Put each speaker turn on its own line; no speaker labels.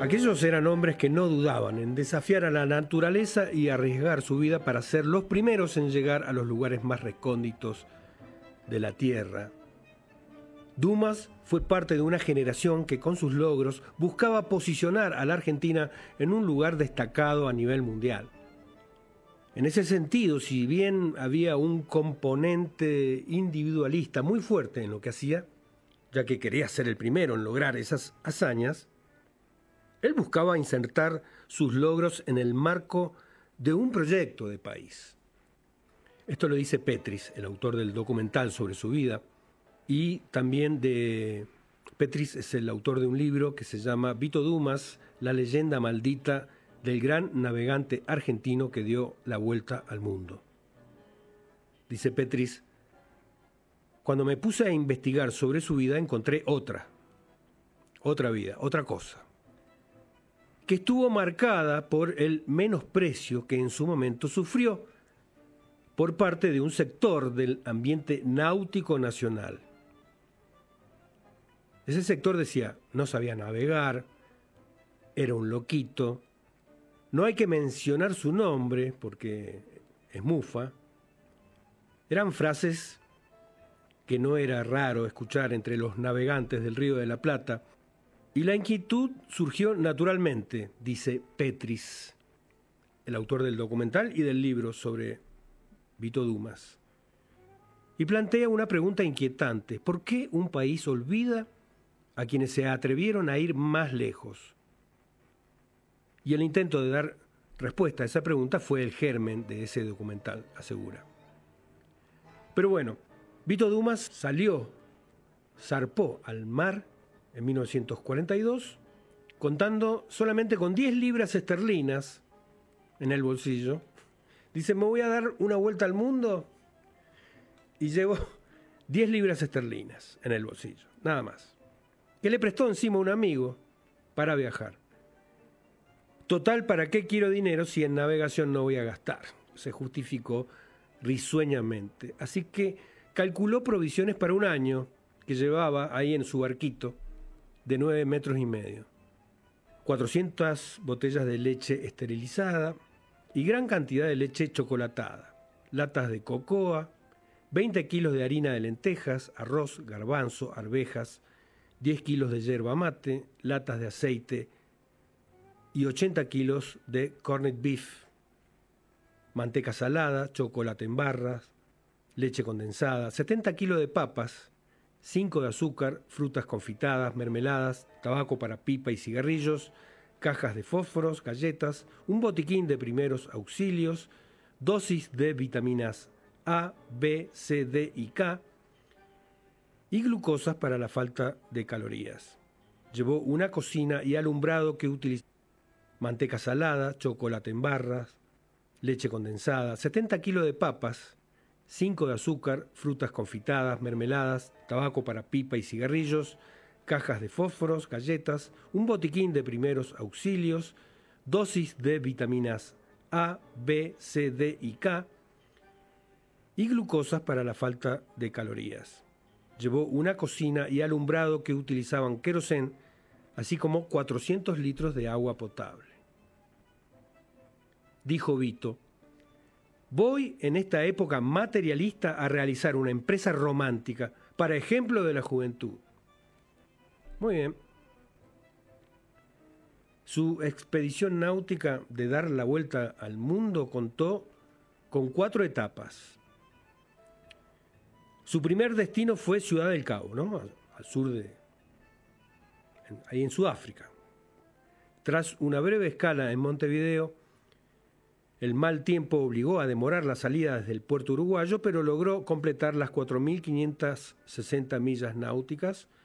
Aquellos eran hombres que no dudaban en desafiar a la naturaleza y arriesgar su vida para ser los primeros en llegar a los lugares más recónditos de la Tierra. Dumas fue parte de una generación que con sus logros buscaba posicionar a la Argentina en un lugar destacado a nivel mundial. En ese sentido, si bien había un componente individualista muy fuerte en lo que hacía, ya que quería ser el primero en lograr esas hazañas, él buscaba insertar sus logros en el marco de un proyecto de país. Esto lo dice Petris, el autor del documental sobre su vida, y también Petris es el autor de un libro que se llama Vito Dumas, la leyenda maldita del gran navegante argentino que dio la vuelta al mundo. Dice Petris: cuando me puse a investigar sobre su vida encontré otra vida, otra cosa, que estuvo marcada por el menosprecio que en su momento sufrió por parte de un sector del ambiente náutico nacional. Ese sector decía, no sabía navegar, era un loquito, no hay que mencionar su nombre porque es mufa. Eran frases que no era raro escuchar entre los navegantes del Río de la Plata, y la inquietud surgió naturalmente, dice Petris, el autor del documental y del libro sobre Vito Dumas. Y plantea una pregunta inquietante: ¿por qué un país olvida a quienes se atrevieron a ir más lejos? Y el intento de dar respuesta a esa pregunta fue el germen de ese documental, asegura. Pero bueno, Vito Dumas zarpó al mar en 1942, contando solamente con 10 libras esterlinas en el bolsillo. Dice, me voy a dar una vuelta al mundo y llevo 10 libras esterlinas en el bolsillo, nada más, que le prestó encima un amigo para viajar. Total, ¿para qué quiero dinero si en navegación no voy a gastar? Se justificó risueñamente. Así que calculó provisiones para un año que llevaba ahí en su barquito de 9,5 metros, 400 botellas de leche esterilizada y gran cantidad de leche chocolatada, latas de cocoa, 20 kilos de harina de lentejas, arroz, garbanzo, arvejas, 10 kilos de yerba mate, latas de aceite y 80 kilos de corned beef, manteca salada, chocolate en barras, leche condensada, 70 kilos de papas, 5 de azúcar, frutas confitadas, mermeladas, tabaco para pipa y cigarrillos, cajas de fósforos, galletas, un botiquín de primeros auxilios, dosis de vitaminas A, B, C, D y K y glucosas para la falta de calorías. Llevó una cocina y alumbrado que utilizó manteca salada, chocolate en barras, leche condensada, 70 kilos de papas, 5 de azúcar, frutas confitadas, mermeladas, tabaco para pipa y cigarrillos, cajas de fósforos, galletas, un botiquín de primeros auxilios, dosis de vitaminas A, B, C, D y K y glucosas para la falta de calorías. Llevó una cocina y alumbrado que utilizaban querosén, así como 400 litros de agua potable. Dijo Vito, voy en esta época materialista a realizar una empresa romántica para ejemplo de la juventud. Muy bien. Su expedición náutica de dar la vuelta al mundo contó con 4 etapas. Su primer destino fue Ciudad del Cabo, ¿no? Al sur ahí en Sudáfrica. Tras una breve escala en Montevideo, el mal tiempo obligó a demorar la salida desde el puerto uruguayo, pero logró completar las 4.560 millas náuticas